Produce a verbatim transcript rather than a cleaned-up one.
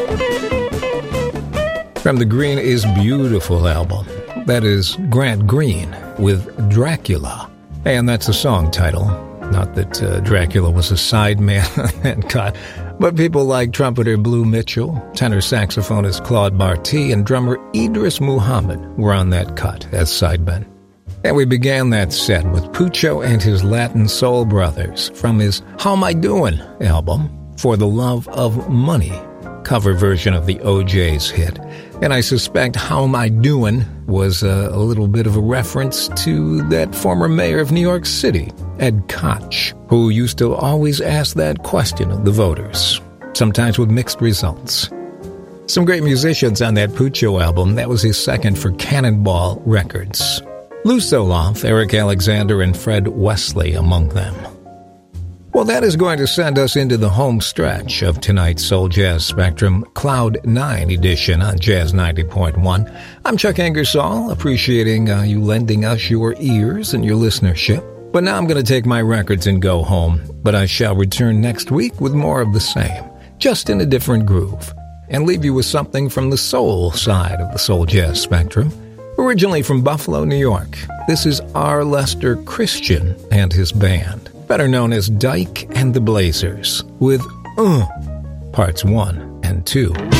From the Green is Beautiful album. That is Grant Green with Dracula. And that's a song title. Not that uh, Dracula was a sideman on that cut, but people like trumpeter Blue Mitchell, tenor saxophonist Claude Barty, and drummer Idris Muhammad were on that cut as sidemen. And we began that set with Pucho and his Latin Soul Brothers from his How Am I Doin' album, For the Love of Money, cover version of the O J's hit. And I suspect How Am I Doin' was a, a little bit of a reference to that former mayor of New York City, Ed Koch, who used to always ask that question of the voters, sometimes with mixed results. Some great musicians on that Pucho album. That was his second for Cannonball Records. Lou Soloff, Eric Alexander, and Fred Wesley among them. Well, that is going to send us into the home stretch of tonight's Soul Jazz Spectrum Cloud nine edition on Jazz ninety point one. I'm Chuck Ingersoll, appreciating uh, you lending us your ears and your listenership. But now I'm going to take my records and go home. But I shall return next week with more of the same, just in a different groove, and leave you with something from the soul side of the Soul Jazz Spectrum. Originally from Buffalo, New York, this is R. Lester Christian and his band, better known as Dyke and the Blazers, with Uh, Parts one and two.